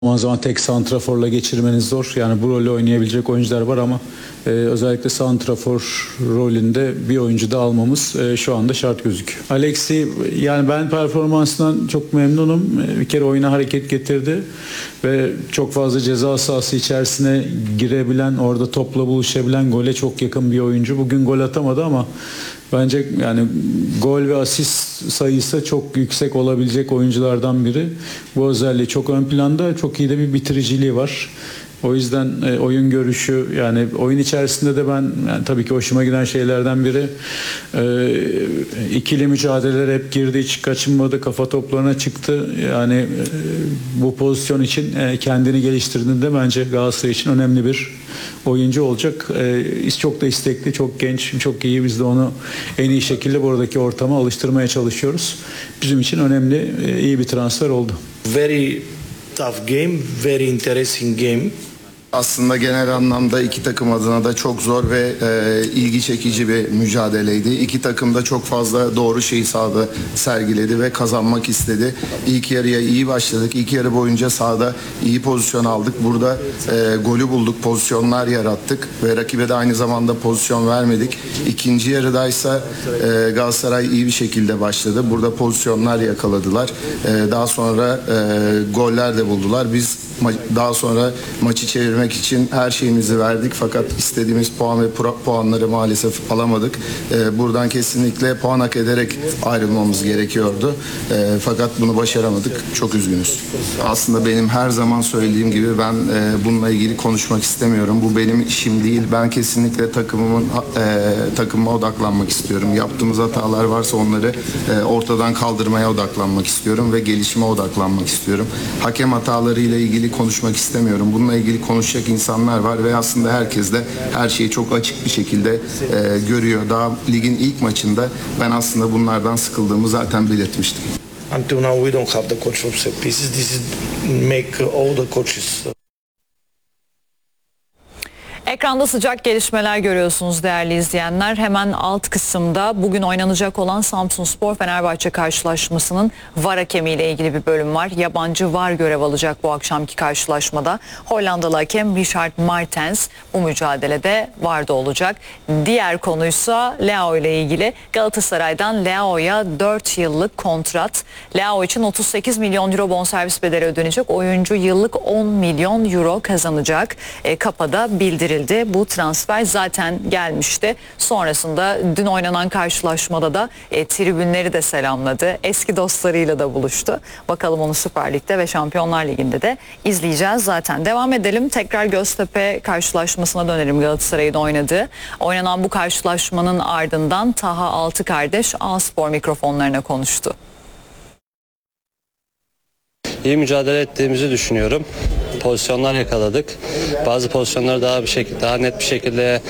Zaman zaman tek santraforla geçirmeniz zor. Yani bu rolü oynayabilecek oyuncular var ama özellikle santrafor rolünde bir oyuncu da almamız şu anda şart gözüküyor. Alexi, yani ben performansından çok memnunum. Bir kere oyuna hareket getirdi ve çok fazla ceza sahası içerisine girebilen, orada topla buluşabilen, gole çok yakın bir oyuncu. Bugün gol atamadı ama bence yani gol ve asist sayısı çok yüksek olabilecek oyunculardan biri. Bu özelliği çok ön planda, çok iyi de bir bitiriciliği var. O yüzden oyun görüşü, yani oyun içerisinde de ben yani tabii ki hoşuma giden şeylerden biri ikili mücadeleler hep girdi, hiç kaçınmadı, kafa toplarına çıktı. Yani bu pozisyon için kendini geliştirdiğinde bence Galatasaray için önemli bir oyuncu olacak. Çok da istekli, çok genç, çok iyi. Biz de onu en iyi şekilde buradaki ortama alıştırmaya çalışıyoruz. Bizim için önemli, iyi bir transfer oldu. Very tough game, very interesting game. Aslında genel anlamda iki takım adına da çok zor ve ilgi çekici bir mücadeleydi. İki takım da çok fazla doğru şeyi sahada sergiledi ve kazanmak istedi. İlk yarıya iyi başladık. İlk yarı boyunca sahada iyi pozisyon aldık. Burada golü bulduk, pozisyonlar yarattık ve rakibe de aynı zamanda pozisyon vermedik. İkinci yarıdaysa Galatasaray iyi bir şekilde başladı. Burada pozisyonlar yakaladılar. Daha sonra goller de buldular. Biz daha sonra maçı çevirmek için her şeyimizi verdik fakat istediğimiz puan ve puanları maalesef alamadık. Buradan kesinlikle puan hak ederek ayrılmamız gerekiyordu. Fakat bunu başaramadık. Çok üzgünüz. Aslında benim her zaman söylediğim gibi ben bununla ilgili konuşmak istemiyorum. Bu benim işim değil. Ben kesinlikle takımıma odaklanmak istiyorum. Yaptığımız hatalar varsa onları ortadan kaldırmaya odaklanmak istiyorum ve gelişime odaklanmak istiyorum. Hakem hatalarıyla ilgili konuşmak istemiyorum. Bununla ilgili konuşacak insanlar var ve aslında herkes de her şeyi çok açık bir şekilde görüyor. Daha ligin ilk maçında ben aslında bunlardan sıkıldığımı zaten belirtmiştim. Until now we don't have the coach from set pieces. This is make all the coaches. Ekranda sıcak gelişmeler görüyorsunuz değerli izleyenler. Hemen alt kısımda bugün oynanacak olan Samsunspor Fenerbahçe karşılaşmasının VAR hakemiyle ilgili bir bölüm var. Yabancı VAR görev alacak bu akşamki karşılaşmada. Hollandalı hakem Richard Martens bu mücadelede VAR'da olacak. Diğer konuysa Leao ile ilgili. Galatasaray'dan Leao'ya 4 yıllık kontrat. Leao için 38 milyon euro bonservis bedeli ödenecek. Oyuncu yıllık 10 milyon euro kazanacak. Kapa'da bildirildi. Bu transfer zaten gelmişti. Sonrasında dün oynanan karşılaşmada da tribünleri de selamladı. Eski dostlarıyla da buluştu. Bakalım onu Süper Lig'de ve Şampiyonlar Ligi'nde de izleyeceğiz zaten. Devam edelim. Tekrar Göztepe karşılaşmasına dönelim, Galatasaray'ın oynadığı. Oynanan bu karşılaşmanın ardından Taha Altıkardeş A-Spor mikrofonlarına konuştu. İyi mücadele ettiğimizi düşünüyorum. Pozisyonlar yakaladık. Bazı pozisyonları daha net bir şekilde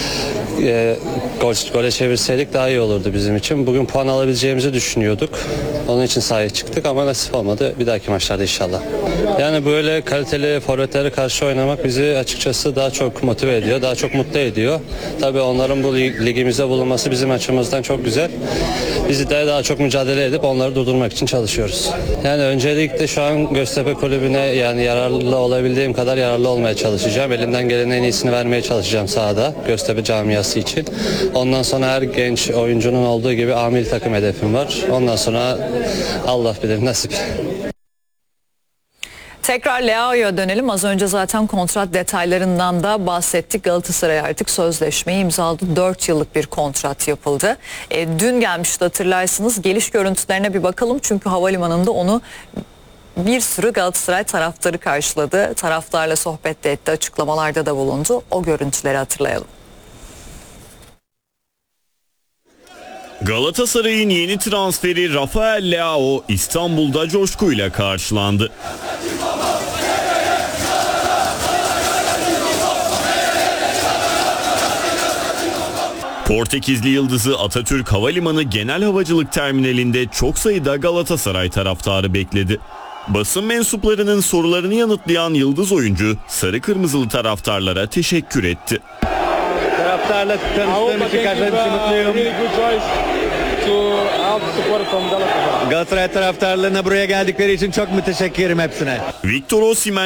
gole çevirseydik daha iyi olurdu bizim için. Bugün puan alabileceğimizi düşünüyorduk. Onun için sahaya çıktık ama nasip olmadı. Bir dahaki maçlarda inşallah. Yani böyle kaliteli forvetlere karşı oynamak bizi açıkçası daha çok motive ediyor, daha çok mutlu ediyor. Tabii onların bu ligimizde bulunması bizim açımızdan çok güzel. Biz de daha çok mücadele edip onları durdurmak için çalışıyoruz. Yani öncelikle şu an Göztepe Kulübü'ne yani yararlı olabildiğim kadar yararlı olmaya çalışacağım. Elimden gelen en iyisini vermeye çalışacağım sahada Göztepe camiası için. Ondan sonra her genç oyuncunun olduğu gibi amil takım hedefim var. Ondan sonra Allah bilir nasip. Tekrar Leao'ya dönelim. Az önce zaten kontrat detaylarından da bahsettik. Galatasaray artık sözleşmeyi imzaladı. 4 yıllık bir kontrat yapıldı. Dün gelmişti hatırlarsınız. Geliş görüntülerine bir bakalım. Çünkü havalimanında onu bir sürü Galatasaray taraftarı karşıladı. Taraftarla sohbet de etti. Açıklamalarda da bulundu. O görüntüleri hatırlayalım. Galatasaray'ın yeni transferi Rafael Leao İstanbul'da coşkuyla karşılandı. Portekizli yıldızı Atatürk Havalimanı Genel Havacılık Terminali'nde çok sayıda Galatasaray taraftarı bekledi. Basın mensuplarının sorularını yanıtlayan yıldız oyuncu sarı kırmızılı taraftarlara teşekkür etti. Taraftarla tanıştığım için mutluyum. Galatasaray taraftarlarına buraya geldikleri için çok müteşekkirim hepsine. Victor Osimhen